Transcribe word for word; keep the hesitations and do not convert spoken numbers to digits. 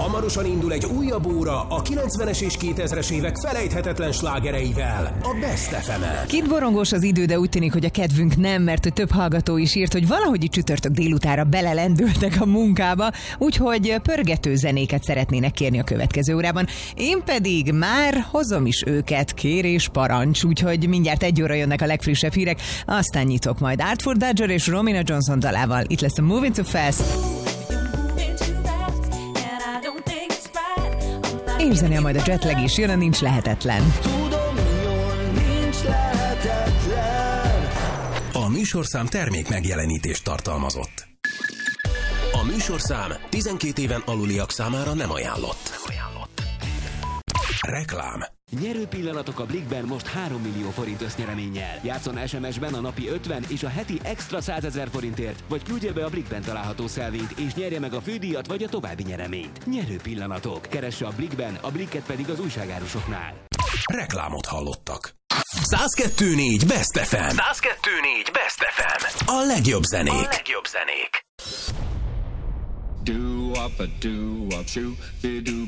Hamarosan indul egy újabb óra a kilencvenes és kétezres évek felejthetetlen slágereivel, a Best ef emen. Kidborongós az idő, de úgy tűnik, hogy a kedvünk nem, mert több hallgató is írt, hogy valahogy itt csütörtök délutára belelendültek a munkába, úgyhogy pörgető zenéket szeretnének kérni a következő órában. Én pedig már hozom is őket, kérés parancs, úgyhogy mindjárt egy óra jönnek a legfrissebb hírek, aztán nyitok majd Artful Dodger és Romina Johnson dalával. Itt lesz a Moving Too Fast. És zenél majd a Jetlag is jön, a Nincs Lehetetlen. Tudom, jól nincs lehetetlen. A műsorszám termék megjelenítést tartalmazott. A műsorszám tizenkét éven aluliak számára nem ajánlott. Nem ajánlott. Reklám. Nyerő pillanatok a Blikkben most három millió forint össznyereménnyel. Játszon es em es-ben a napi ötven és a heti extra százezer forintért, vagy küldje be a Blikkben található szelvényt, és nyerje meg a fődíjat vagy a további nyereményt. Nyerő pillanatok. Keresse a Blikkben, a Blikket pedig az újságárusoknál. Reklámot hallottak. száz kettő négy Best ef em. száz kettő négy Best ef em. A legjobb zenék. A legjobb zenék. Do up a do up shoe, do